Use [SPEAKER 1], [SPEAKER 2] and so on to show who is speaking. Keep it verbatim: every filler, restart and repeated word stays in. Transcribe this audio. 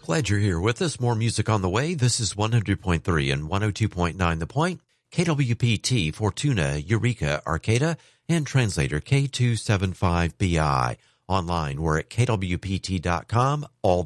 [SPEAKER 1] Glad you're here with us. More music on the way. This is one hundred point three and one oh two point nine The Point. K W P T, Fortuna, Eureka, Arcata, and translator K two seven five B I. Online, we're at K W P T dot com all the